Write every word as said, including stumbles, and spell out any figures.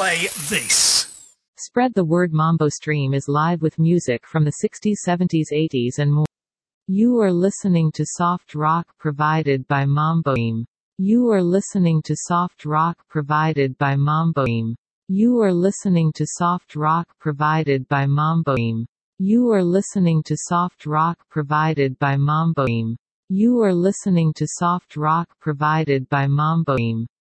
play this. Spread the word. Mambo Stream is live with music from the sixties, seventies, eighties and more. You are listening to soft rock provided by Mambo Stream. You are listening to soft rock provided by Mambo Stream. You are listening to soft rock provided by Mambo Stream. You are listening to soft rock provided by Mambo Stream. You are listening to soft rock provided by Mambo Stream.